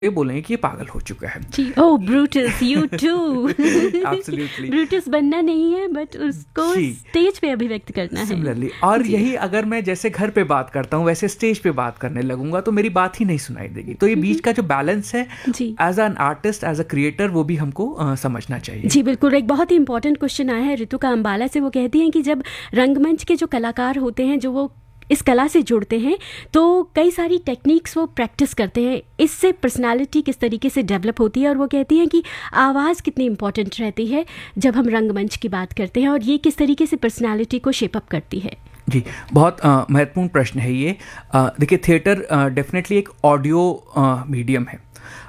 ये बोलेंगे कि ये पागल हो चुका है। जी, ओह Brutus, you to. Absolutely. Brutus बनना नहीं है, बट उसको जी। स्टेज पे अभिव्यक्त करना है। सिमिलरली, और जी। यही अगर मैं जैसे घर पे बात करता हूँ वैसे स्टेज पे बात करने लगूंगा तो मेरी बात ही नहीं सुनाई देगी। तो ये बीच का जो बैलेंस है जी। As an artist, as a creator, वो भी हमको समझना चाहिए। जी बिल्कुल, एक बहुत ही इंपॉर्टेंट क्वेश्चन आया है ऋतु का अम्बाला से। वो कहती हैं कि जब रंगमंच के जो कलाकार होते हैं, जो वो इस कला से जुड़ते हैं, तो कई सारी टेक्निक्स वो प्रैक्टिस करते हैं। इससे पर्सनालिटी किस तरीके से डेवलप होती है, और वो कहती हैं कि आवाज़ कितनी इंपॉर्टेंट रहती है जब हम रंगमंच की बात करते हैं, और ये किस तरीके से पर्सनालिटी को शेपअप करती है। जी, बहुत महत्वपूर्ण प्रश्न है ये। देखिए, थिएटर डेफिनेटली एक ऑडियो मीडियम है।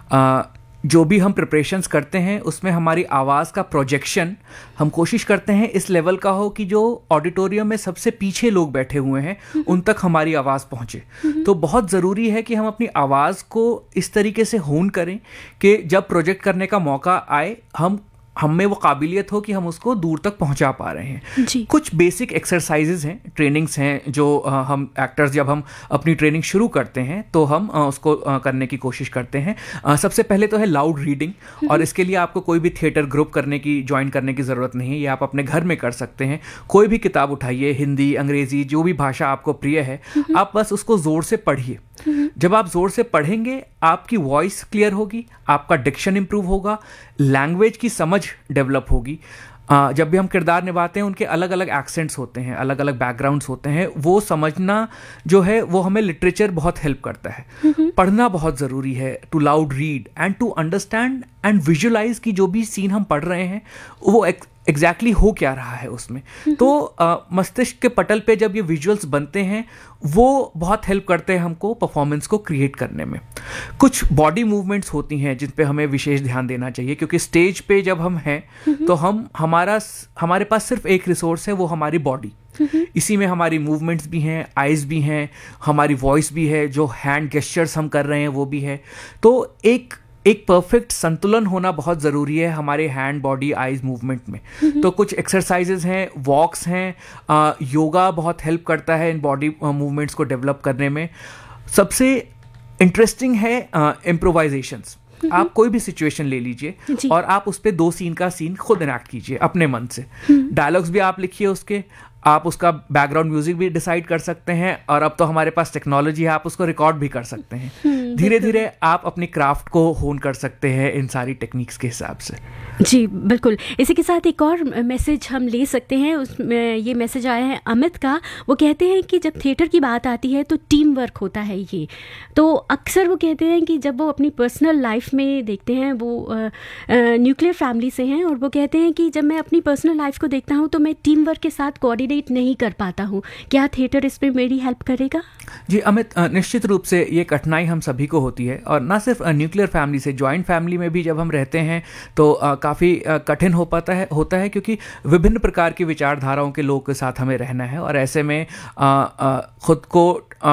जो भी हम प्रिपरेशंस करते हैं उसमें हमारी आवाज़ का प्रोजेक्शन हम कोशिश करते हैं इस लेवल का हो कि जो ऑडिटोरियम में सबसे पीछे लोग बैठे हुए हैं उन तक हमारी आवाज़ पहुंचे। तो बहुत ज़रूरी है कि हम अपनी आवाज़ को इस तरीके से होन करें कि जब प्रोजेक्ट करने का मौका आए हम में वो काबिलियत हो कि हम उसको दूर तक पहुंचा पा रहे हैं। जी। कुछ बेसिक एक्सरसाइजेज हैं, ट्रेनिंग्स हैं जो हम एक्टर्स जब हम अपनी ट्रेनिंग शुरू करते हैं तो हम उसको करने की कोशिश करते हैं। सबसे पहले तो है लाउड रीडिंग, और इसके लिए आपको कोई भी थिएटर ग्रुप ज्वाइन करने की ज़रूरत नहीं है। ये आप अपने घर में कर सकते हैं। कोई भी किताब उठाइए, हिंदी, अंग्रेज़ी, जो भी भाषा आपको प्रिय है, आप बस उसको ज़ोर से पढ़िए। जब आप जोर से पढ़ेंगे आपकी वॉइस क्लियर होगी, आपका डिक्शन इंप्रूव होगा, लैंग्वेज की समझ डेवलप होगी। जब भी हम किरदार निभाते हैं उनके अलग अलग एक्सेंट्स होते हैं, अलग अलग बैकग्राउंड्स होते हैं, वो समझना जो है वो हमें लिटरेचर बहुत हेल्प करता है। पढ़ना बहुत ज़रूरी है, to loud read and to understand and visualise की जो भी सीन हम पढ़ रहे हैं वो एग्जैक्टली हो क्या रहा है उसमें। तो मस्तिष्क के पटल पे जब ये विजुअल्स बनते हैं वो बहुत हेल्प करते हैं हमको परफॉर्मेंस को क्रिएट करने में। कुछ बॉडी मूवमेंट्स होती हैं जिन पे हमें विशेष ध्यान देना चाहिए, क्योंकि स्टेज पे जब हम हैं तो हमारे पास सिर्फ एक रिसोर्स है, वो हमारी बॉडी। इसी में हमारी मूवमेंट्स भी हैं, आइज़ भी हैं, हमारी वॉइस भी है, जो हैंड गेस्चर्स हम कर रहे हैं वो भी है। तो एक परफेक्ट संतुलन होना बहुत ज़रूरी है हमारे हैंड, बॉडी, आइज मूवमेंट में। तो कुछ एक्सरसाइजेज हैं, वॉक्स हैं, योगा बहुत हेल्प करता है इन बॉडी मूवमेंट्स को डेवलप करने में। सबसे इंटरेस्टिंग है इम्प्रोवाइजेशंस। आप कोई भी सिचुएशन ले लीजिए और आप उस पर 2 सीन का सीन खुद इनैक्ट कीजिए अपने मन से। डायलॉग्स भी आप लिखिए उसके, आप उसका बैकग्राउंड म्यूजिक भी डिसाइड कर सकते हैं, और अब तो हमारे पास टेक्नोलॉजी है, आप उसको रिकॉर्ड भी कर सकते हैं। धीरे धीरे आप अपनी क्राफ्ट को होन कर सकते हैं इन सारी टेक्निक्स के हिसाब से। जी बिल्कुल। इसी के साथ एक और मैसेज हम ले सकते हैं। उसमें ये मैसेज आया है अमित का। वो कहते हैं कि जब थिएटर की बात आती है तो टीम वर्क होता है ये। तो अक्सर वो कहते हैं कि जब वो अपनी पर्सनल लाइफ में देखते हैं, वो न्यूक्लियर फैमिली से हैं, और वो कहते हैं कि जब मैं अपनी पर्सनल लाइफ को देखता हूँ तो मैं टीम वर्क के साथ कोऑर्डिनेट नहीं कर पाता हूँ। क्या थिएटर इस पर मेरी हेल्प करेगा? जी अमित, निश्चित रूप से ये कठिनाई हम सभी को होती है, और ना सिर्फ न्यूक्लियर फैमिली से, जॉइंट फैमिली में भी जब हम रहते हैं तो काफ़ी कठिन होता है क्योंकि विभिन्न प्रकार की विचारधाराओं के लोगों के साथ हमें रहना है, और ऐसे में खुद को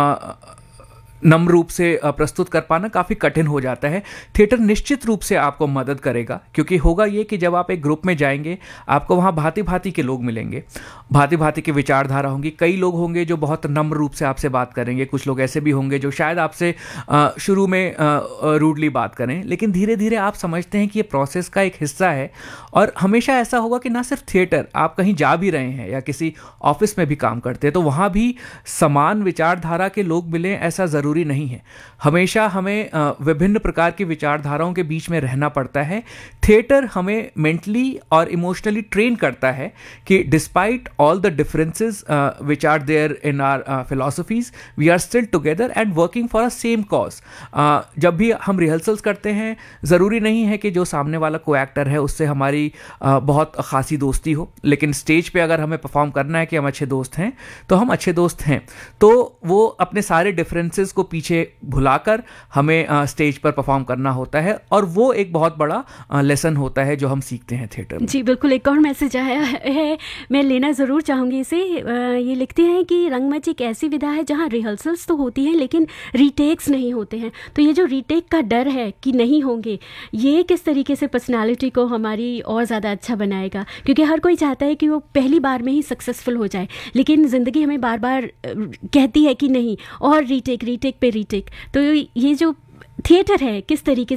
नम्र रूप से प्रस्तुत कर पाना काफ़ी कठिन हो जाता है। थिएटर निश्चित रूप से आपको मदद करेगा, क्योंकि होगा ये कि जब आप एक ग्रुप में जाएंगे आपको वहाँ भांति भांति के लोग मिलेंगे, भांति भांति की विचारधारा होंगी। कई लोग होंगे जो बहुत नम्र रूप से आपसे बात करेंगे, कुछ लोग ऐसे भी होंगे जो शायद आपसे शुरू में रूडली बात करें, लेकिन धीरे धीरे आप समझते हैं कि ये प्रोसेस का एक हिस्सा है। और हमेशा ऐसा होगा कि ना सिर्फ थिएटर, आप कहीं जा भी रहे हैं या किसी ऑफिस में भी काम करते हैं तो वहाँ भी समान विचारधारा के लोग मिलें ऐसा ज़रूरी नहीं है। हमेशा हमें विभिन्न प्रकार की विचारधाराओं के बीच में रहना पड़ता है। थिएटर हमें मेंटली और इमोशनली ट्रेन करता है कि despite all the differences which are there in our philosophies, we are still together and working for a same cause. जब भी हम रिहर्सल्स करते हैं, ज़रूरी नहीं है कि जो सामने वाला को एक्टर है उससे हमारी बहुत खासी दोस्ती हो, लेकिन स्टेज पे अगर हमें परफॉर्म करना है कि हम अच्छे दोस्त हैं तो हम अच्छे दोस्त हैं। तो वो अपने सारे डिफरेंसेस को पीछे भुलाकर हमें स्टेज पर परफॉर्म करना होता है, और वो एक बहुत बड़ा लेसन होता है जो हम सीखते हैं थिएटर में। जी बिल्कुल। एक और मैसेज आया है, मैं लेना ज़रूर चाहूँगी इसे। ये लिखते हैं कि रंगमंच एक ऐसी विधा है जहाँ रिहर्सल्स तो होती हैं लेकिन रीटेक्स नहीं होते हैं। तो ये जो रीटेक का डर है कि नहीं होंगे, ये किस तरीके से पर्सनालिटी को हमारी और ज़्यादा अच्छा बनाएगा? क्योंकि हर कोई चाहता है कि वो पहली बार में ही सक्सेसफुल हो जाए, लेकिन ज़िंदगी हमें बार बार कहती है कि नहीं, और रीटेक पे रीटेक। तो ये जो थिएटर है किस तरीके